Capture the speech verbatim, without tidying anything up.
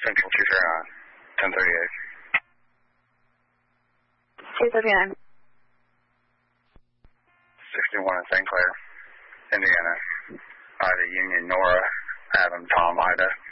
Central two thirty-nine, ten thirty-eight. two thirty-nine. sixty-one in Saint Clair, Indiana. Ida Union, Nora, Adam, Tom, Ida.